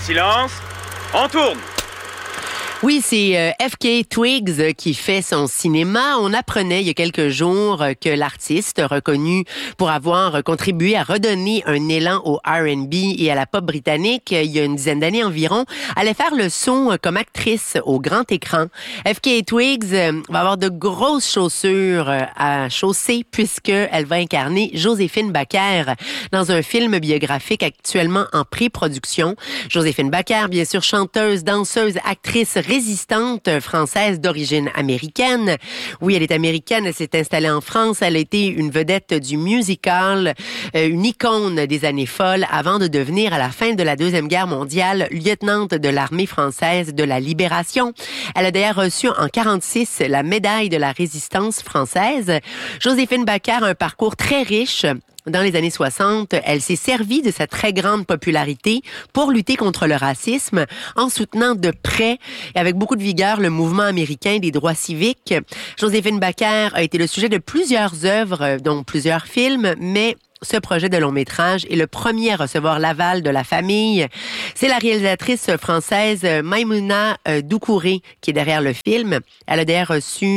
Silence. On tourne. Oui, c'est F.K. Twigs qui fait son cinéma. On apprenait il y a quelques jours que l'artiste, reconnu pour avoir contribué à redonner un élan au R&B et à la pop britannique il y a une dizaine d'années environ, allait faire le saut comme actrice au grand écran. F.K. Twigs va avoir de grosses chaussures à chausser puisqu'elle va incarner Joséphine Baker dans un film biographique actuellement en pré-production. Joséphine Baker, bien sûr, chanteuse, danseuse, actrice résistante française d'origine américaine. Oui, elle est américaine, elle s'est installée en France, elle a été une vedette du musical, une icône des années folles avant de devenir à la fin de la Deuxième Guerre mondiale lieutenante de l'armée française de la Libération. Elle a d'ailleurs reçu en 1946 la médaille de la résistance française. Joséphine Baker a un parcours très riche. Dans les années 60, elle s'est servie de sa très grande popularité pour lutter contre le racisme en soutenant de près et avec beaucoup de vigueur le mouvement américain des droits civiques. Joséphine Baker a été le sujet de plusieurs œuvres, dont plusieurs films, mais ce projet de long métrage est le premier à recevoir l'aval de la famille. C'est la réalisatrice française Maïmouna Doucouré qui est derrière le film. Elle a d'ailleurs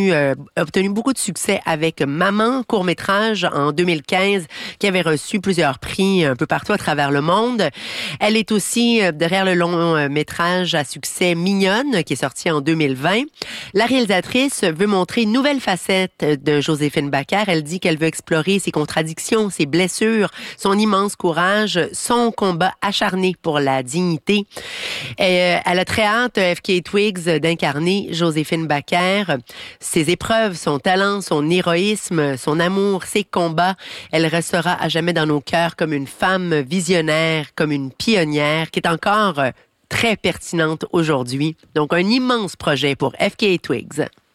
obtenu beaucoup de succès avec Maman, court-métrage en 2015, qui avait reçu plusieurs prix un peu partout à travers le monde. Elle est aussi derrière le long métrage à succès Mignonne, qui est sorti en 2020. La réalisatrice veut montrer une nouvelle facette de Joséphine Baker. Elle dit qu'elle veut explorer ses contradictions, ses blessures, son immense courage, son combat acharné pour la dignité. Elle a très hâte, F.K. Twigs, d'incarner Joséphine Baker. Ses épreuves, son talent, son héroïsme, son amour, ses combats, elle restera à jamais dans nos cœurs comme une femme visionnaire, comme une pionnière qui est encore très pertinente aujourd'hui. Donc, un immense projet pour F.K. Twigs.